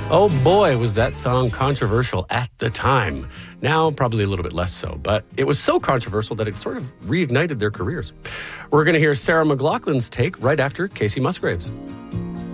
Oh boy, was that song controversial at the time. Now, probably a little bit less so, but it was so controversial that it sort of reignited their careers. We're going to hear Sarah McLachlan's take right after Casey Musgraves.